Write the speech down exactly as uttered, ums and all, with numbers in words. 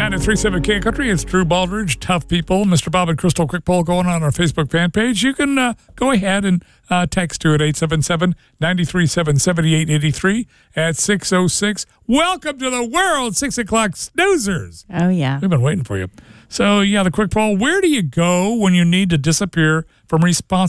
ninety-three point seven K Country. It's Drew Baldridge, Tough People, Mister Bob and Crystal Quick Poll going on our Facebook fan page. You can uh, go ahead and uh, text to it, eight seven seven, nine three seven, seven eight eight three at six oh six. Welcome to the world, six o'clock snoozers. Oh, yeah. We've been waiting for you. So, yeah, the quick poll. Where do you go when you need to disappear from responsibility?